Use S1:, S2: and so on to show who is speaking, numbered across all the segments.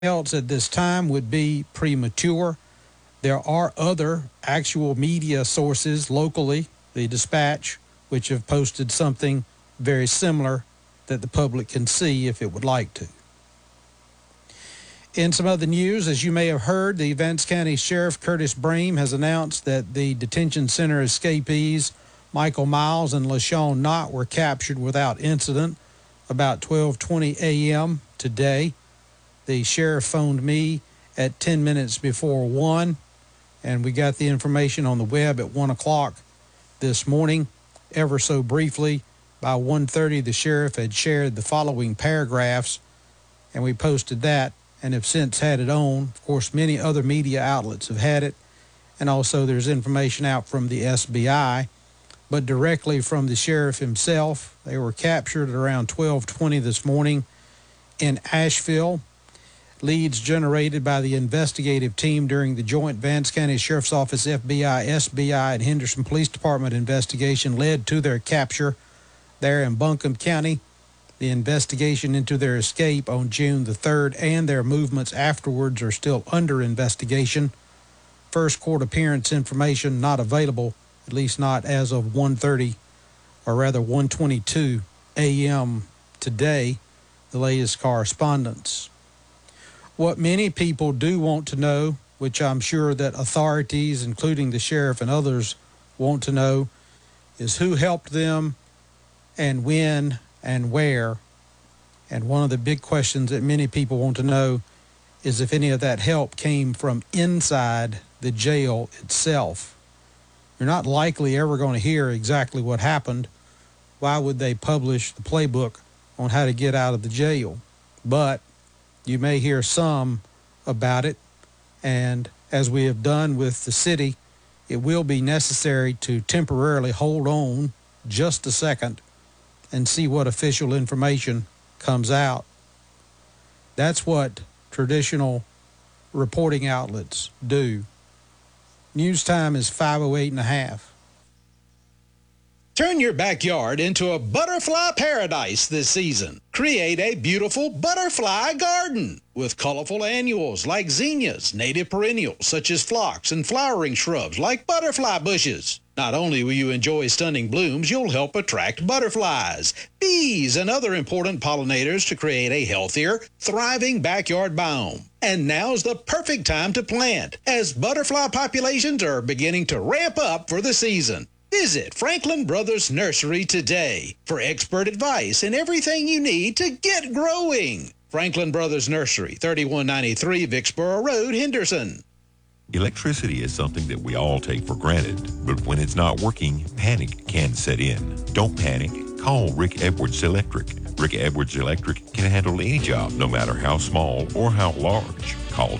S1: else at this time would be premature. There are other actual media sources locally, the Dispatch, which have posted something very similar that the public can see if it would like to. In some other news, as you may have heard, the Vance County Sheriff Curtis Brame has announced that the detention center escapees Michael Miles and LaShawn Knott were captured without incident about 12:20 a.m. today. The sheriff phoned me at 10 minutes before 1, and we got the information on the web at 1 o'clock this morning. Ever so briefly, by 1:30, the sheriff had shared the following paragraphs, and we posted that and have since had it on. Of course, many other media outlets have had it, and also there's information out from the SBI, but directly from the sheriff himself. They were captured at around 12:20 this morning in Asheville. Leads generated by the investigative team during the joint Vance County Sheriff's Office, FBI, SBI, and Henderson Police Department investigation led to their capture there in Buncombe County. The investigation into their escape on June the 3rd and their movements afterwards are still under investigation. First court appearance information not available, at least not as of 1:30, or rather 1:22 a.m. today, the latest correspondence. What many people do want to know, which I'm sure that authorities, including the sheriff and others, want to know, is who helped them and when and where. And one of the big questions that many people want to know is if any of that help came from inside the jail itself. You're not likely ever going to hear exactly what happened. Why would they publish the playbook on how to get out of the jail? But you may hear some about it, and as we have done with the city, it will be necessary to temporarily hold on just a second and see what official information comes out. That's what traditional reporting outlets do. News time is 5:08 and a half.
S2: Turn your backyard into a butterfly paradise this season. Create a beautiful butterfly garden with colorful annuals like zinnias, native perennials such as phlox, and flowering shrubs like butterfly bushes. Not only will you enjoy stunning blooms, you'll help attract butterflies, bees, and other important pollinators to create a healthier, thriving backyard biome. And now's the perfect time to plant, as butterfly populations are beginning to ramp up for the season. Visit Franklin Brothers Nursery today for expert advice and everything you need to get growing. Franklin Brothers Nursery, 3193 Vicksboro Road, Henderson.
S3: Electricity is something that we all take for granted, but when it's not working, panic can set in. Don't panic. Call Rick Edwards Electric. Rick Edwards Electric can handle any job, no matter how small or how large. Call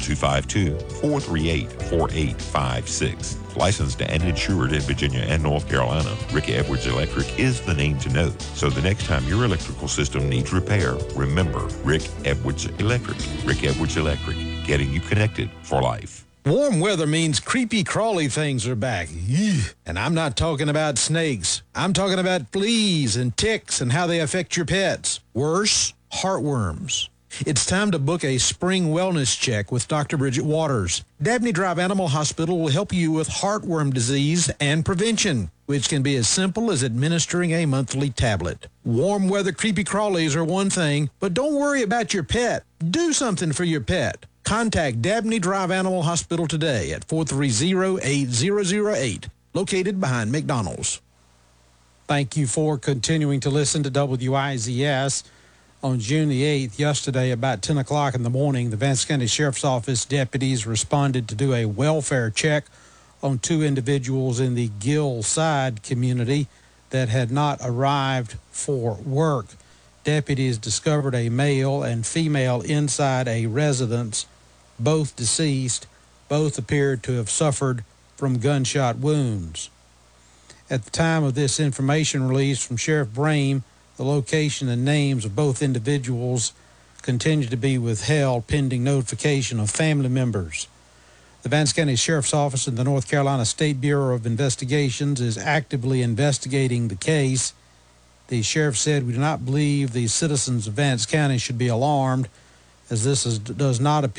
S3: 252-438-4856. Licensed and insured in Virginia and North Carolina, Rick Edwards Electric is the name to know. So the next time your electrical system needs repair, remember Rick Edwards Electric. Rick Edwards Electric, getting you connected for life.
S1: Warm weather means creepy, crawly things are back. And I'm not talking about snakes. I'm talking about fleas and ticks and how they affect your pets. Worse, heartworms. It's time to book a spring wellness check with Dr. Bridget Waters. Dabney Drive Animal Hospital will help you with heartworm disease and prevention, which can be as simple as administering a monthly tablet. Warm weather creepy crawlies are one thing, but don't worry about your pet. Do something for your pet. Contact Dabney Drive Animal Hospital today at 430-8008, located behind McDonald's. Thank you for continuing to listen to WIZS. On June the 8th, yesterday, about 10 o'clock in the morning, the Vance County Sheriff's Office deputies responded to do a welfare check on two individuals in the Gillside community that had not arrived for work. Deputies discovered a male and female inside a residence, both deceased. Both appeared to have suffered from gunshot wounds. At the time of this information release from Sheriff Brame, the location and names of both individuals continue to be withheld pending notification of family members. The Vance County Sheriff's Office and the North Carolina State Bureau of Investigations is actively investigating the case. The sheriff said, "We do not believe the citizens of Vance County should be alarmed, as this does not appear